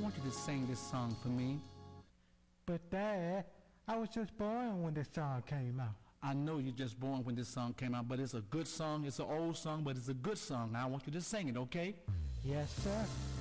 want you to sing this song for me. But Dad, I was just born when this song came out. I know you're just born when this song came out, but it's a good song. It's an old song, but it's a good song. Now I want you to sing it, okay? Yes, sir.